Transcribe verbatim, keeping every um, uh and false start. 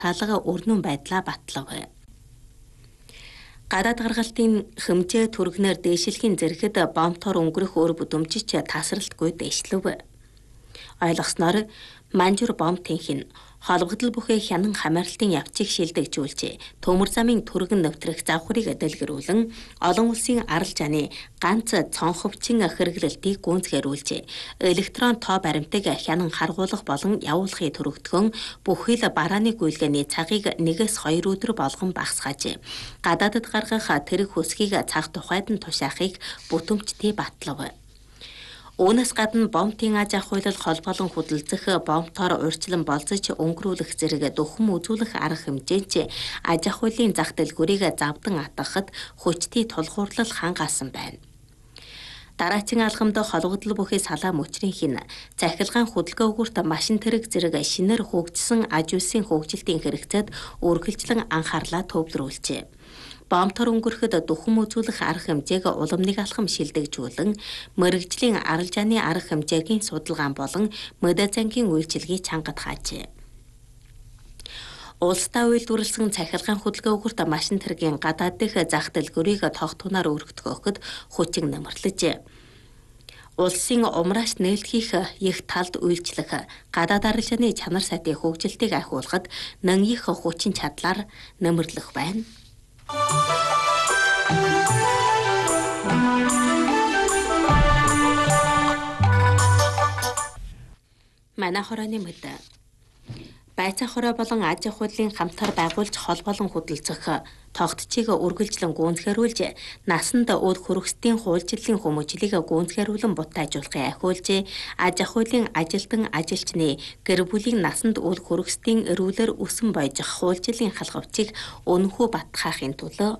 талга өрнөн байдлаа батлав. Гадаад гаргалтын хэмжээ түргэнээр дээшлэхийн зэрэгэд бомтоор өнгөрөх өр бүдэмжич тасралтгүй дээшлэв. Ойлгосноор манжур бомтынх нь холбогдол бүхий хянан хамааралтын явцыг шилдэгжүүлж, төмөр замын түргэн нэвтрэх завхрыг дэлгэрүүлэн олон улсын арал жааны ганц цонховчин хэрэглэлтийг гүйцэтгүүлж, электрон тоо баримтыг хянан харгуулах болон явуулахыг төрөгдгөн бүхий л барааны гүйлгээний цагийг нэгээс хоёр өдөр болгон багасгааж, гадаадд гаргах тэрэг хөсгийг цаг тухайд нь тушаахыг бүтэмжтэй батлав. Үүнээс гадна бомтын аж ахуй холбоолон хөдөлцөх, бомтоор урьдчилан болцож өнгөрүүлэх зэрэг дөхөм үзүүлэх арга хэмжээч аж ахуйн зах дэлгүүрийг завдан атгахад хүчтэй тулгуурлал хангаасан байна. Дараачин алхамд холбогдол бүхий салаа мөчрийнх нь цахилгаан хөдөлгөөгүрт машин тэрэг зэрэг шинээр хөгжсөн аж үйлсийн хөгжилтийн хэрэгцээд үргэлжлэн анхаарлаа төвлөрүүлжээ. Бомтоор өнгөрөхөд дөхөм үзүүлэх арга хэмжээг улам нэг алхам шилдэгжүүлэн мэрэгжлийн арал жааны арга хэмжээгийн судалгаан болон модазангийн үйлчилгээг чангад хаажээ. Улстай үйлдвэрлэсэн цахилгаан хөдөлгөөгүрт машин тэргийн гадаад дэх зах дэлгүүрийг тогтвоноор өргөдгөхөд хүчин нэмэрлэж, улсын умраач нээлтгийх их талд үйлчлэх гадаад арал жааны чанар сайтын хөгжилтийг ахиулахад нэн их хүчин чадлаар нэмэрлэх байна. Манай хорооны мэд байцаа хороо болон аж ахуйлын хамтар байгуулж холбоолон хөдөлцөх тогтцыг үргэлжлэн гүйцэтгүүлж, насанд үл хөрөсдийн хуульчлалын хүмүүжлийг гүйцэтгүүлэн бутаажуулахыг ахиулж, аж ахуйлын ажилтан ажилчны гэр бүлийн насанд үл хөрөсдийн эрүүлэр өсөн бойжих хуульчлалын халхавчийг өнөхөө батхаахын төлөө